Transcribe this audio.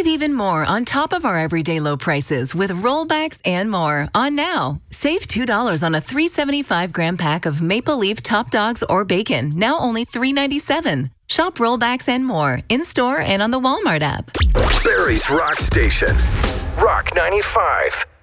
Save even more on top of our everyday low prices with rollbacks and more on now. Save $2 on a 375-gram pack of Maple Leaf Top Dogs or bacon, now only $3.97. Shop rollbacks and more in-store and on the Walmart app. Barrie's Rock Station. Rock 95.